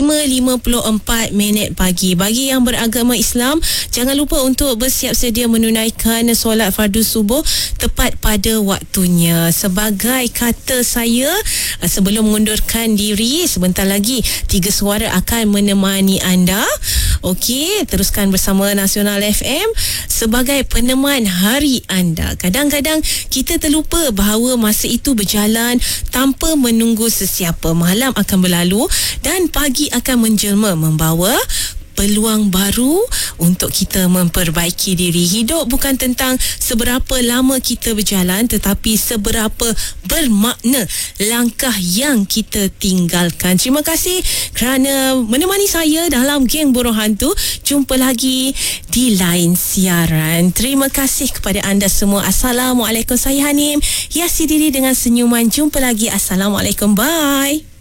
5:54 pagi. Bagi yang beragama Islam, jangan lupa untuk bersiap sedia menunaikan solat fardu subuh tepat pada waktunya. Sebagai kata saya, sebelum mengundurkan diri, sebentar lagi 3 suara akan menemani anda. Okey, teruskan bersama Nasional FM sebagai peneman hari anda. Kadang-kadang kita terlupa bahawa masa itu berjalan tanpa menunggu sesiapa. Malam akan berlalu dan pagi akan menjelma membawa peluang baru untuk kita memperbaiki diri. Hidup bukan tentang seberapa lama kita berjalan, tetapi seberapa bermakna langkah yang kita tinggalkan. Terima kasih kerana menemani saya dalam Geng Burung Hantu. Jumpa lagi di lain siaran. Terima kasih kepada anda semua. Assalamualaikum. Saya Hanim. Hiasi diri dengan senyuman. Jumpa lagi. Assalamualaikum. Bye.